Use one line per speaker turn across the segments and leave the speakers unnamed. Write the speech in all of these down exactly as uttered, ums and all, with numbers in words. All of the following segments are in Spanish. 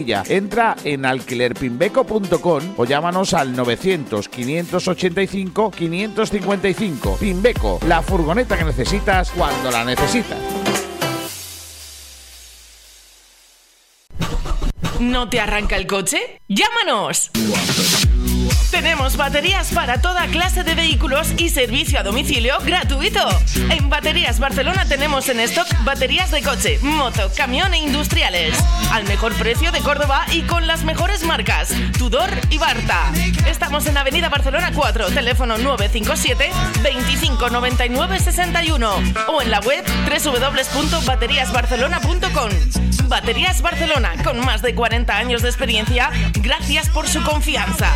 Entra en alquiler pimbeco punto com o llámanos al novecientos, quinientos ochenta y cinco, quinientos cincuenta y cinco. Pimbeco, la furgoneta que necesitas cuando la necesitas.
¿No te arranca el coche? ¡Llámanos! Tenemos baterías para toda clase de vehículos y servicio a domicilio gratuito. En Baterías Barcelona tenemos en stock baterías de coche, moto, camión e industriales. Al mejor precio de Córdoba y con las mejores marcas, Tudor y Barta. Estamos en Avenida Barcelona cuatro, teléfono nueve cinco siete, veinticinco noventa y nueve sesenta y uno o en la web doble u doble u doble u punto baterías barcelona punto com. Baterías Barcelona, con más de cuarenta años de experiencia, gracias por su confianza.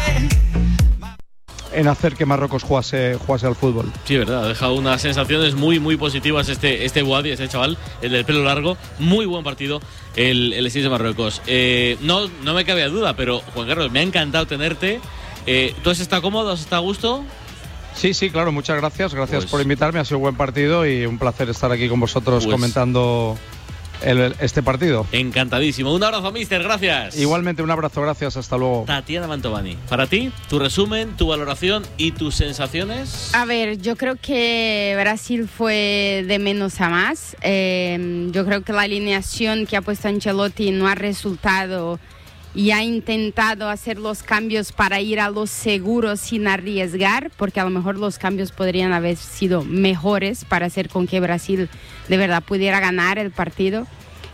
En hacer que Marruecos jugase, jugase al fútbol.
Sí, verdad, ha dejado unas sensaciones muy, muy positivas este, este Boadi, este chaval, el del pelo largo. Muy buen partido el, el seis de Marruecos. Eh, no, no me cabe duda, pero Juan Carlos, me ha encantado tenerte. Eh, ¿Tú has estado cómodo? ¿Has estado a gusto?
Sí, sí, claro, muchas gracias. Gracias
pues,
por invitarme, ha sido un buen partido y un placer estar aquí con vosotros pues, comentando el, este partido.
Encantadísimo. Un abrazo, mister, gracias.
Igualmente, un abrazo, gracias, hasta luego.
Tatiana Mantovani, para ti, tu resumen, tu valoración y tus sensaciones.
A ver, yo creo que Brasil fue de menos a más. Eh, yo creo que la alineación que ha puesto Ancelotti no ha resultado y ha intentado hacer los cambios para ir a los seguros sin arriesgar, porque a lo mejor los cambios podrían haber sido mejores para hacer con que Brasil de verdad pudiera ganar el partido.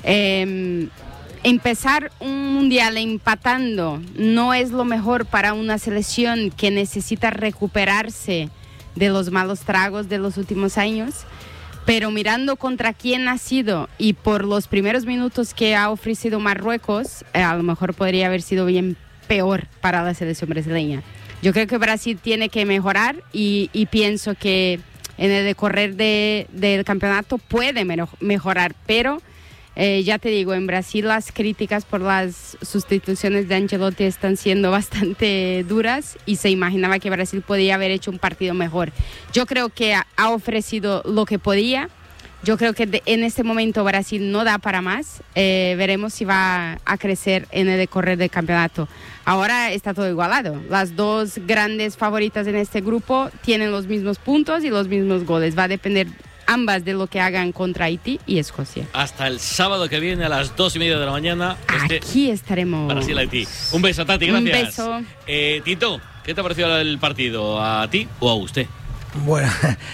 Eh, empezar un mundial empatando no es lo mejor para una selección que necesita recuperarse de los malos tragos de los últimos años. Pero mirando contra quién ha sido y por los primeros minutos que ha ofrecido Marruecos, eh, a lo mejor podría haber sido bien peor para la selección brasileña. Yo creo que Brasil tiene que mejorar y, y pienso que en el decorrer de, del campeonato puede mejorar, pero eh, ya te digo, en Brasil las críticas por las sustituciones de Ancelotti están siendo bastante duras y se imaginaba que Brasil podía haber hecho un partido mejor. Yo creo que ha, ha ofrecido lo que podía. Yo creo que de, en este momento Brasil no da para más. Eh, veremos si va a crecer en el decorrer del campeonato. Ahora está todo igualado. Las dos grandes favoritas en este grupo tienen los mismos puntos y los mismos goles. Va a depender ambas de lo que hagan contra Haití y Escocia.
Hasta el sábado que viene a las dos y media de la mañana.
Aquí este estaremos.
Brasil-Haití. Un beso, Tati, gracias.
Un beso.
Eh, Tito, ¿qué te ha parecido el partido? ¿A ti o a usted?
Bueno,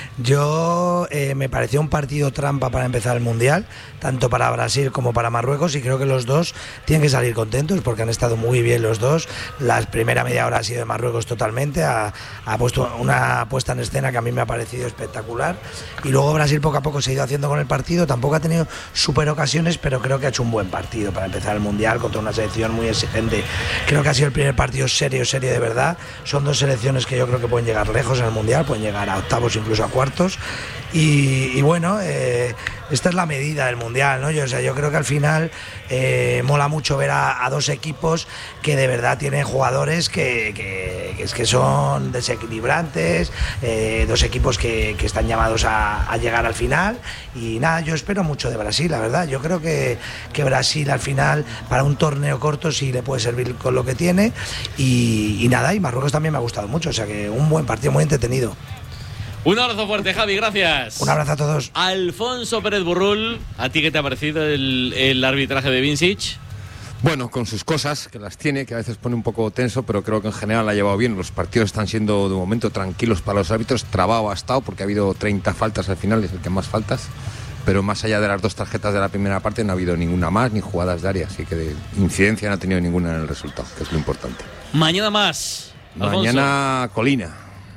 yo eh, me pareció un partido trampa para empezar el Mundial, tanto para Brasil como para Marruecos, y creo que los dos tienen que salir contentos porque han estado muy bien los dos. La primera media hora ha sido de Marruecos totalmente, ha, ha puesto una puesta en escena que a mí me ha parecido espectacular, y luego Brasil poco a poco se ha ido haciendo con el partido. Tampoco ha tenido super ocasiones, pero creo que ha hecho un buen partido para empezar el Mundial contra una selección muy exigente. Creo que ha sido el primer partido serio, serio de verdad. Son dos selecciones que yo creo que pueden llegar lejos en el Mundial, pueden llegar a octavos, incluso a cuartos, y, y bueno, eh, esta es la medida del Mundial, ¿no? Yo, o sea, yo creo que al final eh, mola mucho ver a, a dos equipos que de verdad tienen jugadores que, que, que, es que son desequilibrantes, eh, dos equipos que, que están llamados a, a llegar al final, y nada, yo espero mucho de Brasil, la verdad. Yo creo que, que Brasil al final para un torneo corto sí le puede servir con lo que tiene, y, y nada, y Marruecos también me ha gustado mucho, o sea que un buen partido, muy entretenido.
Un abrazo fuerte, Javi, gracias.
Un abrazo a todos.
Alfonso Pérez Burrul, ¿a ti qué te ha parecido el, el arbitraje de Vincic?
Bueno, con sus cosas, que las tiene, que a veces pone un poco tenso, pero creo que en general la ha llevado bien. Los partidos están siendo de momento tranquilos para los árbitros. Trabado ha estado porque ha habido treinta faltas al final, es el que más faltas. Pero más allá de las dos tarjetas de la primera parte no ha habido ninguna más, ni jugadas de área. Así que de incidencia no ha tenido ninguna en el resultado, que es lo importante.
Mañana más, Alfonso.
Mañana Colina.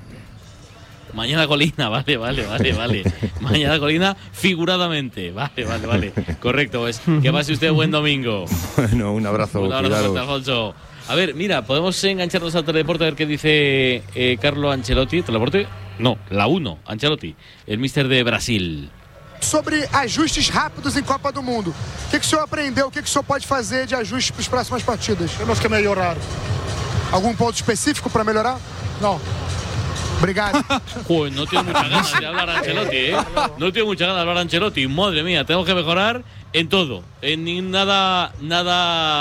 Mañana Colina, vale, vale, vale, vale. Mañana Colina figuradamente, vale, vale, vale. Correcto, pues que pase usted buen domingo.
Bueno, un abrazo.
Un abrazo fuerte, Alfonso. A ver, mira, podemos engancharnos al Teledeporte a ver qué dice eh, Carlo Ancelotti. ¿Teledeporte? No, la uno, Ancelotti, el míster de Brasil.
Sobre ajustes rápidos em Copa do Mundo. O que, que o senhor aprendeu? O que, que o senhor pode fazer de ajustes para as próximas partidas? Temos que melhorar. Algum ponto específico para melhorar? Não. Obrigado.
Joder, no tengo muchas ganas de hablar Ancelotti, ¿eh? No tengo muchas ganas de hablar Ancelotti. Madre mía, tengo que mejorar en todo. En nada, nada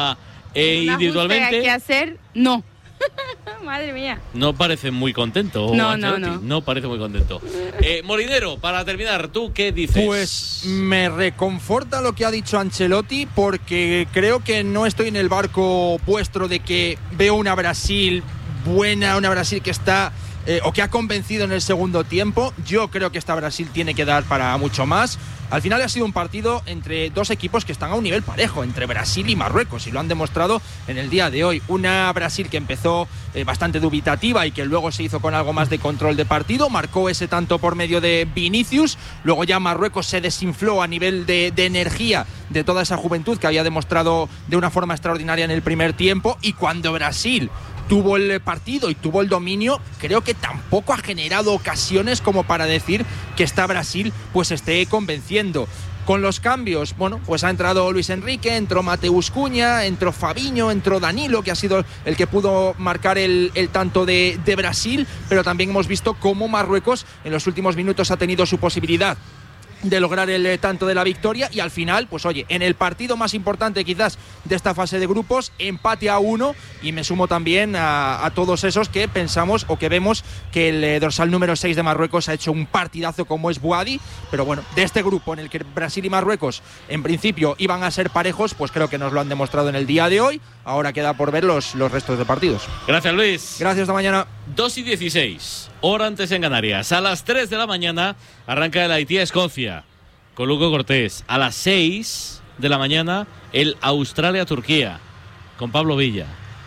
Eh,
Un
individualmente.
ajuste que hacer, no. Madre mía.
No parece muy contento.
No,
Ancelotti.
no, no.
No parece muy contento. Eh, Molinero, para terminar, ¿tú qué dices?
Pues me reconforta lo que ha dicho Ancelotti, porque creo que no estoy en el barco vuestro de que veo una Brasil buena, una Brasil que está eh, o que ha convencido en el segundo tiempo. Yo creo que esta Brasil tiene que dar para mucho más. Al final ha sido un partido entre dos equipos que están a un nivel parejo, entre Brasil y Marruecos, y lo han demostrado en el día de hoy. Una Brasil que empezó eh, bastante dubitativa y que luego se hizo con algo más de control de partido, marcó ese tanto por medio de Vinicius, luego ya Marruecos se desinfló a nivel de, de energía de toda esa juventud que había demostrado de una forma extraordinaria en el primer tiempo, y cuando Brasil tuvo el partido y tuvo el dominio, creo que tampoco ha generado ocasiones como para decir que esta Brasil pues esté convenciendo. Con los cambios, bueno, pues ha entrado Luis Enrique, entró Mateus Cunha, entró Fabinho, entró Danilo, que ha sido el que pudo marcar el, el tanto de, de Brasil, pero también hemos visto cómo Marruecos en los últimos minutos ha tenido su posibilidad de lograr el tanto de la victoria, y al final, pues oye, en el partido más importante quizás de esta fase de grupos, empate a uno, y me sumo también a, a todos esos que pensamos o que vemos que el eh, dorsal número seis de Marruecos ha hecho un partidazo como es Bouhaddi, pero bueno, de este grupo en el que Brasil y Marruecos en principio iban a ser parejos, pues creo que nos lo han demostrado en el día de hoy. Ahora queda por ver los, los restos de partidos.
Gracias, Luis.
Gracias, hasta mañana.
dos y dieciséis, hora antes en Canarias. A las tres de la mañana arranca el Haití a Escocia con Luco Cortés. A las seis de la mañana el Australia-Turquía con Pablo Villa.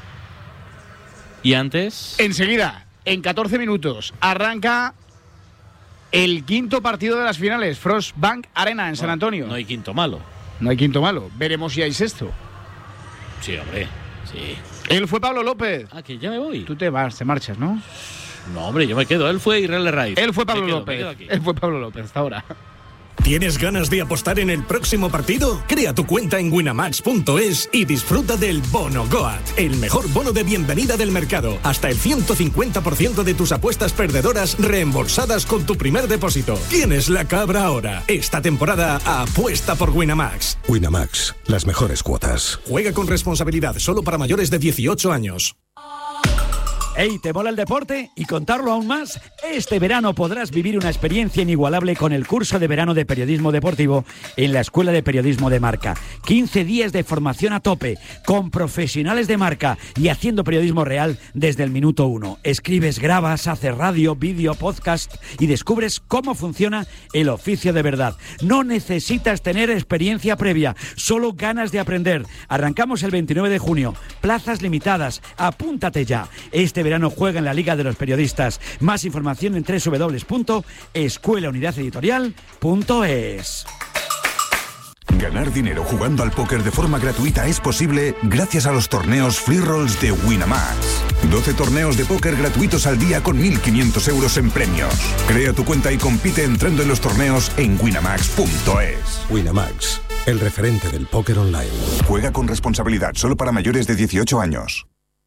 Y antes...
Enseguida, en catorce minutos, arranca el quinto partido de las finales, Frostbank Arena en San Antonio.
No hay quinto malo.
No hay quinto malo. Veremos si hay sexto.
Sí, hombre, sí.
Él fue Pablo López.
Ah, que ya me voy.
Tú te vas, te marchas, ¿no?
No, hombre, yo me quedo. Él fue Israel Raiz.
Él fue Pablo
Me quedo,
López.
me quedo aquí.
Él fue Pablo López hasta ahora.
¿Tienes ganas de apostar en el próximo partido? Crea tu cuenta en winamax punto es y disfruta del Bono Goat, el mejor bono de bienvenida del mercado. Hasta el ciento cincuenta por ciento de tus apuestas perdedoras reembolsadas con tu primer depósito. Tienes la cabra ahora. Esta temporada apuesta por Winamax.
Winamax, las mejores cuotas.
Juega con responsabilidad, solo para mayores de dieciocho años.
Hey, ¿te mola el deporte? ¿Y contarlo aún más? Este verano podrás vivir una experiencia inigualable con el curso de verano de periodismo deportivo en la Escuela de Periodismo de Marca. quince días de formación a tope, con profesionales de marca y haciendo periodismo real desde el minuto uno. Escribes, grabas, haces radio, vídeo, podcast y descubres cómo funciona el oficio de verdad. No necesitas tener experiencia previa, solo ganas de aprender. Arrancamos el veintinueve de junio, plazas limitadas, apúntate ya. Este verano juega en la Liga de los Periodistas. Más información en doble u doble u doble u punto escuela unidad editorial punto es.
Ganar dinero jugando al póker de forma gratuita es posible gracias a los torneos Free Rolls de Winamax. doce torneos de póker gratuitos al día con mil quinientos euros en premios. Crea tu cuenta y compite entrando en los torneos en winamax punto es.
Winamax, el referente del póker online.
Juega con responsabilidad, solo para mayores de dieciocho años.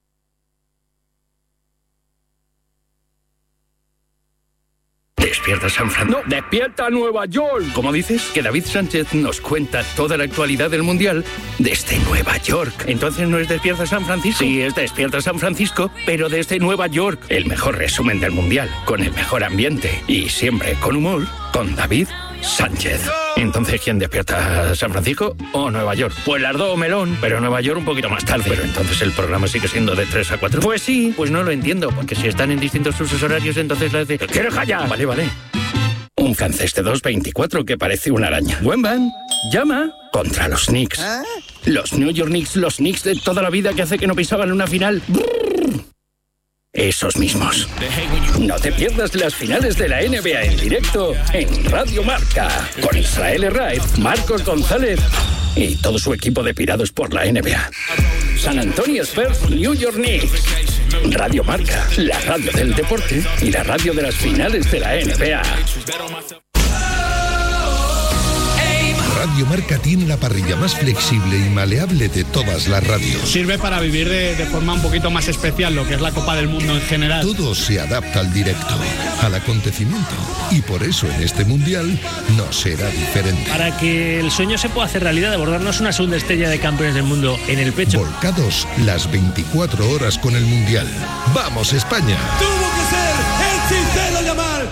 ¿Despierta San Francisco? No, despierta Nueva York. ¿Cómo dices? Que David Sánchez nos cuenta toda la actualidad del Mundial desde Nueva York. Entonces no es Despierta San Francisco. Sí, es Despierta San Francisco, pero desde Nueva York. El mejor resumen del Mundial, con el mejor ambiente y siempre con humor, con David Sánchez. Entonces, ¿quién despierta? ¿San Francisco o Nueva York? Pues las dos, melón, pero Nueva York un poquito más tarde. Pero entonces el programa sigue siendo de tres a cuatro. Pues sí, pues no lo entiendo, porque si están en distintos usos horarios, entonces las de... ¿Quieres callar? Vale, vale. Un francés de dos veinticuatro que parece una araña. Buen van, llama contra los Knicks. ¿Eh? Los New York Knicks, los Knicks de toda la vida que hace que no pisaban una final. Brrr. Esos mismos. No te pierdas las finales de la N B A en directo en Radio Marca, con Israel Raiz, Marcos González y todo su equipo de pirados por la N B A. San Antonio Spurs, New York Knicks. Radio Marca, la radio del deporte y la radio de las finales de la N B A.
Radio Marca tiene la parrilla más flexible y maleable de todas las radios.
Sirve para vivir de, de forma un poquito más especial lo que es la Copa del Mundo en general.
Todo se adapta al directo, al acontecimiento, y por eso en este Mundial no será diferente.
Para que el sueño se pueda hacer realidad de bordarnos una segunda estrella de campeones del mundo en el pecho.
Volcados las veinticuatro horas con el Mundial. ¡Vamos, España!
¡Tuvo que ser el Cicelo Yamal!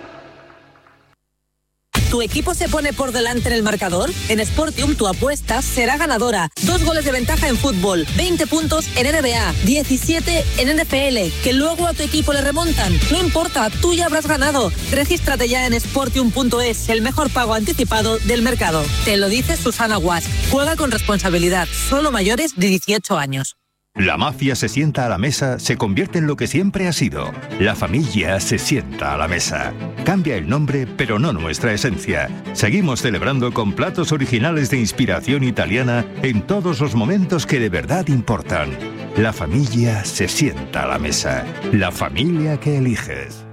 ¿Tu equipo se pone por delante en el marcador? En Sportium tu apuesta será ganadora. Dos goles de ventaja en fútbol, veinte puntos en N B A, diecisiete en N F L, que luego a tu equipo le remontan. No importa, tú ya habrás ganado. Regístrate ya en sportium punto es, el mejor pago anticipado del mercado. Te lo dice Susana Guas. Juega con responsabilidad, solo mayores de dieciocho años.
La mafia se sienta a la mesa, se convierte en lo que siempre ha sido. La familia se sienta a la mesa. Cambia el nombre, pero no nuestra esencia. Seguimos celebrando con platos originales de inspiración italiana en todos los momentos que de verdad importan. La familia se sienta a la mesa. La familia que eliges.